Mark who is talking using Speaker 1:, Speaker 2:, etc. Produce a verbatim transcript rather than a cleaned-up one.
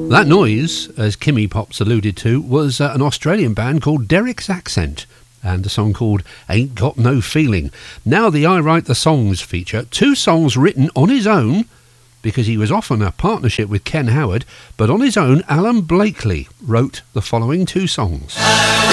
Speaker 1: That noise, as Kimmy Pops alluded to, was uh, an Australian band called Derek's Accent, and a song called Ain't Got No Feeling. Now the I Write the Songs feature, two songs written on his own, because he was often a partnership with Ken Howard, but on his own, Alan Blakely wrote the following two songs.